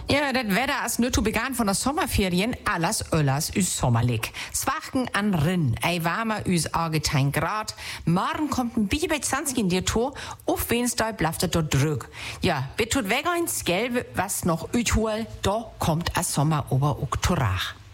Ja, das Wetter ist nur zu Beginn von der Sommerferien alles öllers üs sommerlich. Zwachen an Rinn, ei warmer üs 18 Grad. Morgen kommt ein bisschen Sanski in dir to, auf Wednesday bleibt es dort drück. Ja, bet tut weg ins Gelbe, was noch üthol, da kommt a Sommer ober auch torach.